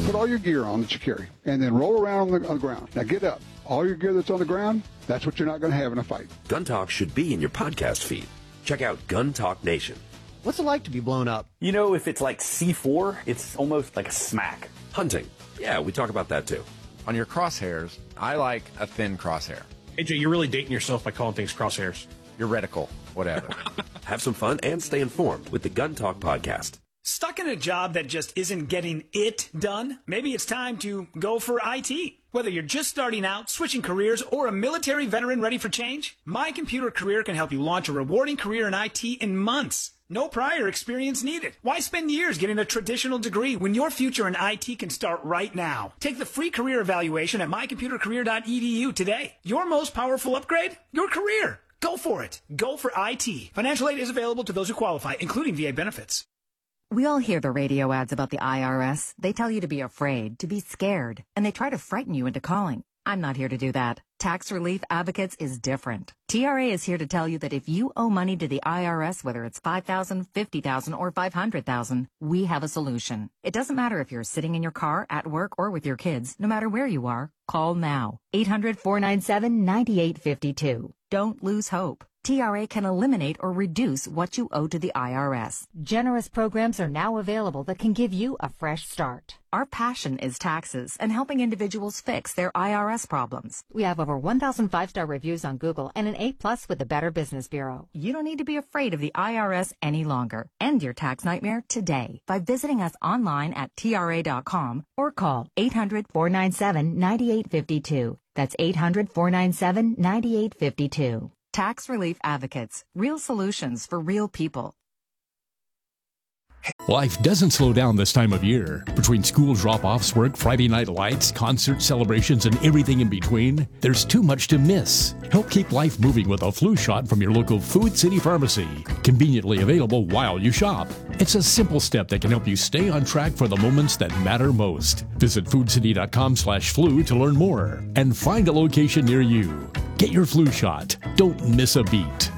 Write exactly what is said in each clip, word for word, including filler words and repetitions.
put all your gear on that you carry, and then roll around on the, on the ground. Now get up. All your gear that's on the ground, that's what you're not going to have in a fight. Gun Talk should be in your podcast feed. Check out Gun Talk Nation. What's it like to be blown up? You know, if it's like C four, it's almost like a smack. Hunting. Yeah, we talk about that too. On your crosshairs, I like a thin crosshair. A J, you're really dating yourself by calling things crosshairs. Your reticle, whatever. Have some fun and stay informed with the Gun Talk podcast. Stuck in a job that just isn't getting it done? Maybe it's time to go for I T. Whether you're just starting out, switching careers, or a military veteran ready for change, My Computer Career can help you launch a rewarding career in I T in months. No prior experience needed. Why spend years getting a traditional degree when your future in I T can start right now? Take the free career evaluation at my computer career dot e d u today. Your most powerful upgrade? Your career. Go for it. Go for I T. Financial aid is available to those who qualify, including V A benefits. We all hear the radio ads about the I R S. They tell you to be afraid, to be scared, and they try to frighten you into calling. I'm not here to do that. Tax Relief Advocates is different. T R A is here to tell you that if you owe money to the I R S, whether it's five thousand dollars, fifty thousand dollars, or five hundred thousand dollars, we have a solution. It doesn't matter if you're sitting in your car, at work, or with your kids. No matter where you are, call now. eight hundred, four nine seven, nine eight five two. Don't lose hope. T R A can eliminate or reduce what you owe to the I R S. Generous programs are now available that can give you a fresh start. Our passion is taxes and helping individuals fix their I R S problems. We have over one thousand five-star reviews on Google and an A plus with the Better Business Bureau. You don't need to be afraid of the I R S any longer. End your tax nightmare today by visiting us online at T R A dot com or call eight hundred, four nine seven, nine eight five two. That's eight hundred, four nine seven, nine eight five two. Tax Relief Advocates. Real solutions for real people. Life doesn't slow down this time of year. Between school drop-offs, work, Friday night lights, concert celebrations, and everything in between, there's too much to miss. Help keep life moving with a flu shot from your local Food City Pharmacy. Conveniently available while you shop. It's a simple step that can help you stay on track for the moments that matter most. Visit food city dot com slash flu to learn more and find a location near you. Get your flu shot. Don't miss a beat.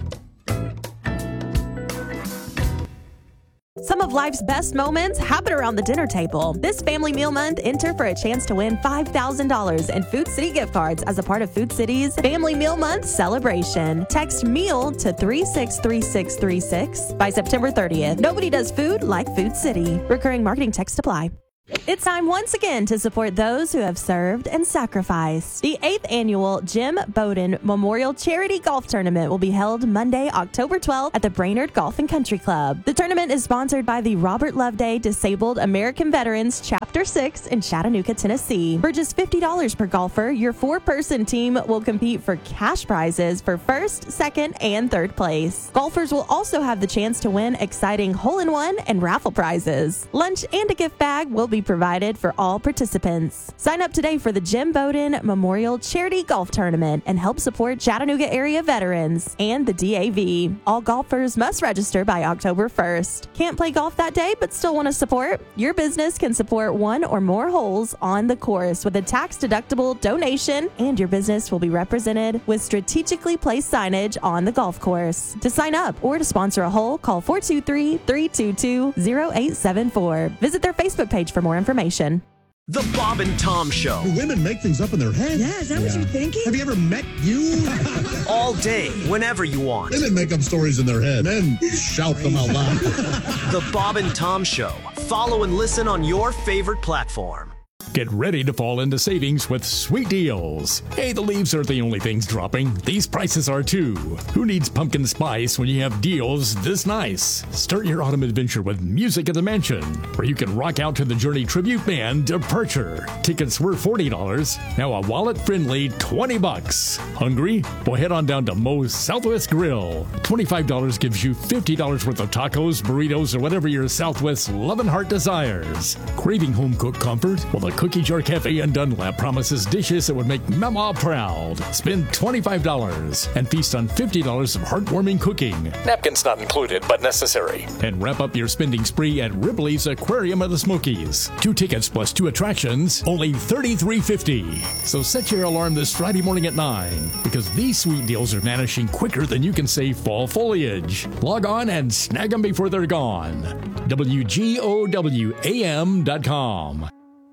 Some of life's best moments happen around the dinner table. This Family Meal Month, enter for a chance to win five thousand dollars in Food City gift cards as a part of Food City's Family Meal Month celebration. Text MEAL to three six three six three six by September thirtieth. Nobody does food like Food City. Recurring marketing text apply. It's time once again to support those who have served and sacrificed. The eighth annual Jim Bowden Memorial Charity Golf Tournament will be held Monday, October twelfth at the Brainerd Golf and Country Club. The tournament is sponsored by the Robert Loveday Disabled American Veterans Chapter six in Chattanooga, Tennessee. For just fifty dollars per golfer, your four-person team will compete for cash prizes for first, second, and third place. Golfers will also have the chance to win exciting hole-in-one and raffle prizes. Lunch and a gift bag will be provided for all participants. Sign up today for the Jim Bowden Memorial Charity Golf Tournament and help support Chattanooga area veterans and the D A V. All golfers must register by October first. Can't play golf that day but still want to support? Your business can support one or more holes on the course with a tax-deductible donation, and your business will be represented with strategically placed signage on the golf course. To sign up or to sponsor a hole, call four two three, three two two, zero eight seven four. Visit their Facebook page for more information. The Bob and Tom Show. Do women make things up in their head? Yeah, is that yeah. what you're thinking? Have you ever met you? All day, whenever you want. Women make up stories in their head. Men shout them out loud. The Bob and Tom Show. Follow and listen on your favorite platform. Get ready to fall into savings with sweet deals. Hey, the leaves aren't the only things dropping. These prices are too. Who needs pumpkin spice when you have deals this nice? Start your autumn adventure with Music at the Mansion, where you can rock out to the Journey tribute band Departure. Tickets were forty dollars. Now a wallet-friendly twenty bucks. Hungry? Well, head on down to Moe's Southwest Grill. twenty-five dollars gives you fifty dollars worth of tacos, burritos, or whatever your Southwest loving heart desires. Craving home-cooked comfort? Well, the Cookie Jar Cafe in Dunlap promises dishes that would make Mama proud. Spend twenty-five dollars and feast on fifty dollars of heartwarming cooking. Napkins not included, but necessary. And wrap up your spending spree at Ripley's Aquarium of the Smokies. Two tickets plus two attractions, only thirty-three fifty. So set your alarm this Friday morning at nine, because these sweet deals are vanishing quicker than you can save fall foliage. Log on and snag them before they're gone. W G O W A M dot com.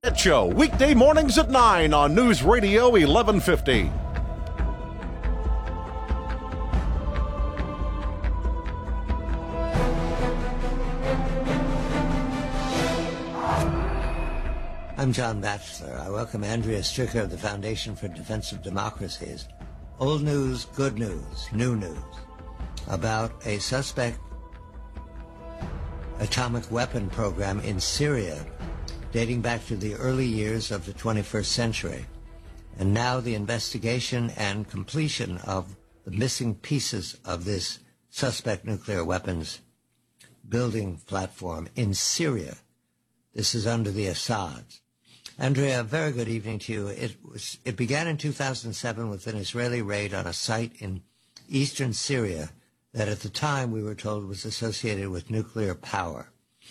Show, weekday mornings at nine on News Radio eleven fifty. I'm John Batchelor. I welcome Andrea Stricker of the Foundation for Defense of Democracies. Old news, good news, new news about a suspect atomic weapon program in Syria dating back to the early years of the twenty-first century. And now the investigation and completion of the missing pieces of this suspect nuclear weapons building platform in Syria. This is under the Assads. Andrea, very good evening to you. It was it began in two thousand seven with an Israeli raid on a site in eastern Syria that at the time we were told was associated with nuclear power.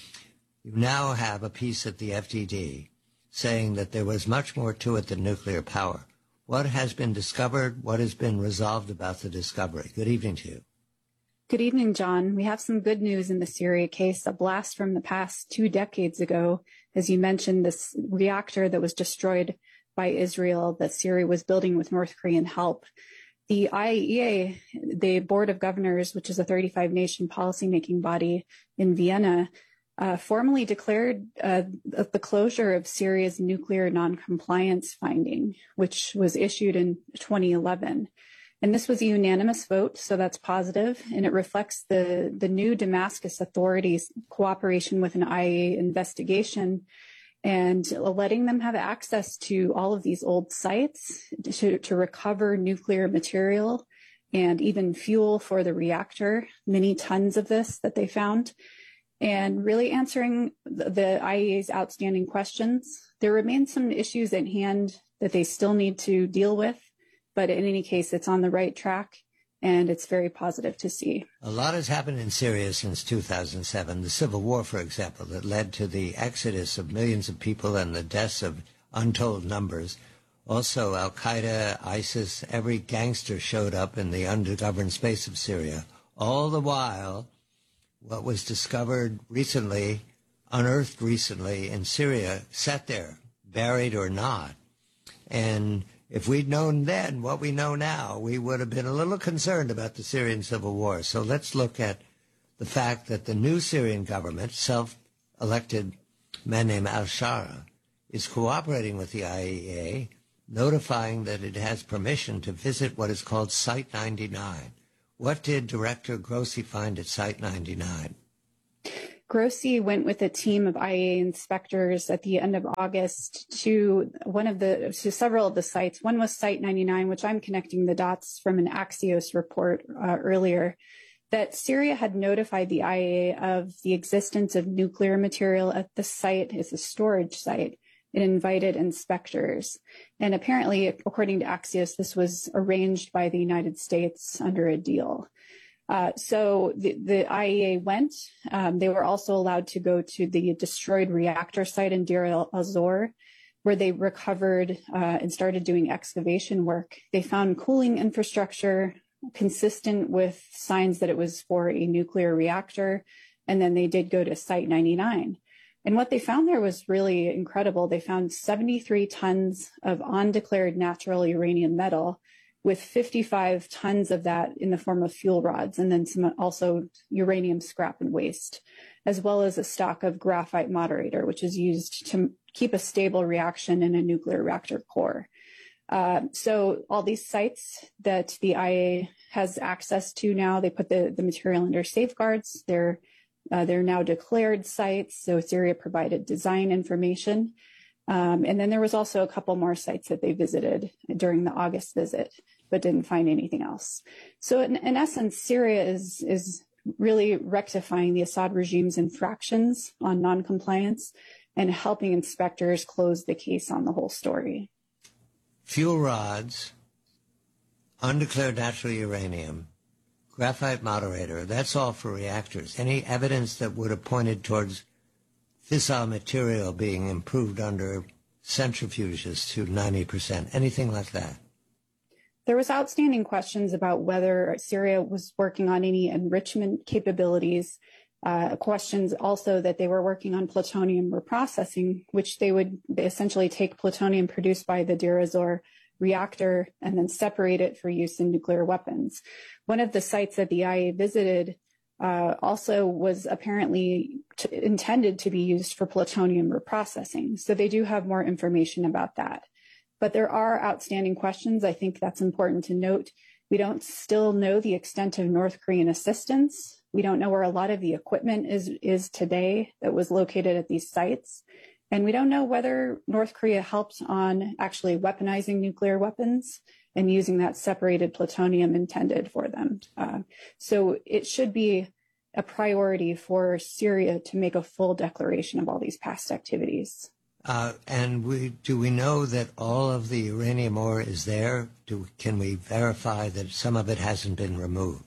You now have a piece at the F D D saying that there was much more to it than nuclear power. What has been discovered? What has been resolved about the discovery? Good evening to you. Good evening, John. We have some good news in the Syria case, a blast from the past two decades ago. As you mentioned, this reactor that was destroyed by Israel that Syria was building with North Korean help. The I A E A, the Board of Governors, which is a thirty-five nation policymaking body in Vienna, uh, formally declared uh, the closure of Syria's nuclear noncompliance finding, which was issued in twenty eleven. And this was a unanimous vote, so that's positive, and it reflects the, the new Damascus authorities' cooperation with an I A E A investigation and letting them have access to all of these old sites to, to recover nuclear material and even fuel for the reactor, many tons of this that they found, and really answering the, the I A E A's outstanding questions. There remain some issues at hand that they still need to deal with, but in any case, it's on the right track, and it's very positive to see. A lot has happened in Syria since two thousand seven. The civil war, for example, that led to the exodus of millions of people and the deaths of untold numbers. Also, Al-Qaeda, ISIS, every gangster showed up in the undergoverned space of Syria. All the while, what was discovered recently, unearthed recently in Syria, sat there, buried or not. And if we'd known then what we know now, we would have been a little concerned about the Syrian civil war. So let's look at the fact that the new Syrian government, self-elected man named al-Shara, is cooperating with the I A E A, notifying that it has permission to visit what is called Site ninety-nine. What did Director Grossi find at Site ninety-nine? Grossi went with a team of I A E A inspectors at the end of August to one of the to several of the sites. One was Site ninety-nine, which I'm connecting the dots from an Axios report uh, earlier, that Syria had notified the I A E A of the existence of nuclear material at the site. It's a storage site. It invited inspectors. And apparently, according to Axios, this was arranged by the United States under a deal. Uh, so the, the I A E A went. Um, they were also allowed to go to the destroyed reactor site in Deir el-Zor, where they recovered uh, and started doing excavation work. They found cooling infrastructure consistent with signs that it was for a nuclear reactor. And then they did go to Site ninety-nine. And what they found there was really incredible. They found seventy-three tons of undeclared natural uranium metal, with fifty-five tons of that in the form of fuel rods, and then some also uranium scrap and waste, as well as a stock of graphite moderator, which is used to keep a stable reaction in a nuclear reactor core. Uh, so all these sites that the I A E A has access to now, they put the, the material under safeguards. They're, uh, they're now declared sites, so Syria provided design information. Um, and then there was also a couple more sites that they visited during the August visit, but didn't find anything else. So in, in essence, Syria is, is really rectifying the Assad regime's infractions on noncompliance and helping inspectors close the case on the whole story. Fuel rods, undeclared natural uranium, graphite moderator, that's all for reactors. Any evidence that would have pointed towards fissile material being improved under centrifuges to ninety percent, anything like that? There was outstanding questions about whether Syria was working on any enrichment capabilities. Uh, questions also that they were working on plutonium reprocessing, which they would essentially take plutonium produced by the Deir ez-Zor reactor and then separate it for use in nuclear weapons. One of the sites that the I A E visited uh, also was apparently t- intended to be used for plutonium reprocessing. So they do have more information about that. But there are outstanding questions. I think that's important to note. We don't still know the extent of North Korean assistance. We don't know where a lot of the equipment is, is today that was located at these sites. And we don't know whether North Korea helped on actually weaponizing nuclear weapons and using that separated plutonium intended for them. Uh, so it should be a priority for Syria to make a full declaration of all these past activities. Uh, and we, do we know that all of the uranium ore is there? Do, can we verify that some of it hasn't been removed?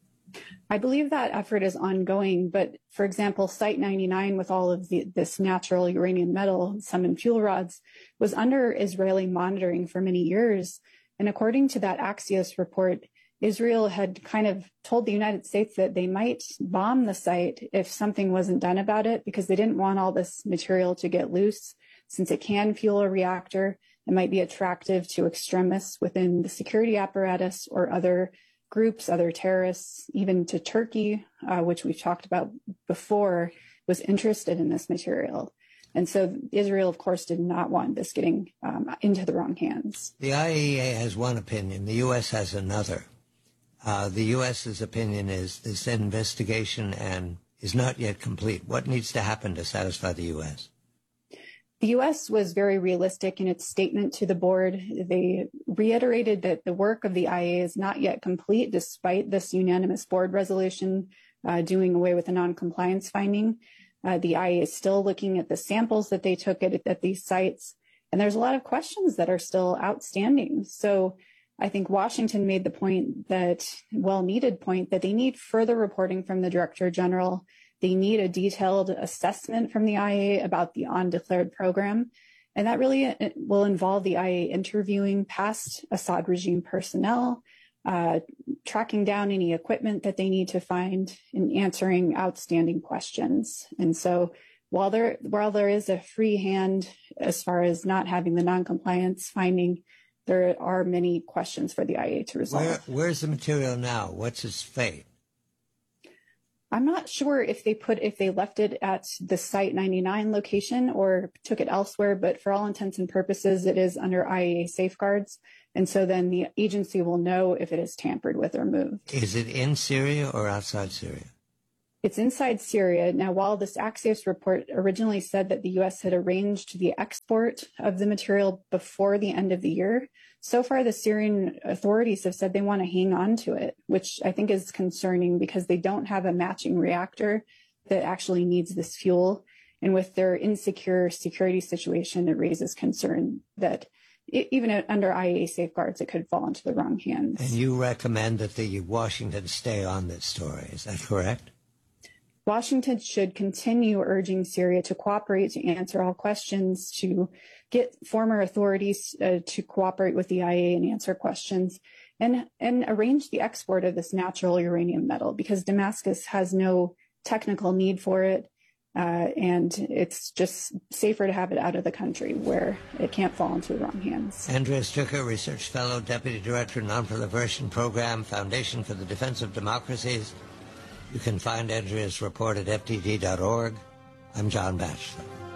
I believe that effort is ongoing, but for example, Site ninety-nine with all of the, this natural uranium metal, some in fuel rods, was under Israeli monitoring for many years. And according to that Axios report, Israel had kind of told the United States that they might bomb the site if something wasn't done about it, because they didn't want all this material to get loose, since it can fuel a reactor. It might be attractive to extremists within the security apparatus or other groups, other terrorists, even to Turkey, uh, which we've talked about before, was interested in this material. And so Israel, of course, did not want this getting um, into the wrong hands. The I A E A has one opinion. The U S has another. Uh, the U S's opinion is this investigation and is not yet complete. What needs to happen to satisfy the U S? The U S was very realistic in its statement to the board. They reiterated that the work of the I A E A is not yet complete, despite this unanimous board resolution uh, doing away with the noncompliance finding. Uh, the I A E A is still looking at the samples that they took at, at these sites, and there's a lot of questions that are still outstanding. So I think Washington made the point that, well-needed point, that they need further reporting from the Director General. They need a detailed assessment from the I A E A about the undeclared program. And that really will involve the I A E A interviewing past Assad regime personnel, uh, tracking down any equipment that they need to find, and answering outstanding questions. And so while there, while there is a free hand as far as not having the noncompliance finding, there are many questions for the I A E A to resolve. Where, where's the material now? What's its fate? I'm not sure if they put if they left it at the Site ninety-nine location or took it elsewhere, but for all intents and purposes, it is under I A E A safeguards. And so then the agency will know if it is tampered with or moved. Is it in Syria or outside Syria? It's inside Syria. Now, while this Axios report originally said that the U S had arranged the export of the material before the end of the year, so far the Syrian authorities have said they want to hang on to it, which I think is concerning because they don't have a matching reactor that actually needs this fuel. And with their insecure security situation, it raises concern that it, even under I A E A safeguards, it could fall into the wrong hands. And you recommend that the Washington stay on this story. Is that correct? Washington should continue urging Syria to cooperate, to answer all questions, to get former authorities uh, to cooperate with the I A E A and answer questions, and, and arrange the export of this natural uranium metal, because Damascus has no technical need for it, uh, and it's just safer to have it out of the country where it can't fall into the wrong hands. Andrea Stucker, Research Fellow, Deputy Director, Nonproliferation Program, Foundation for the Defense of Democracies. You can find Andrea's report at F T D dot org. I'm John Batchelor.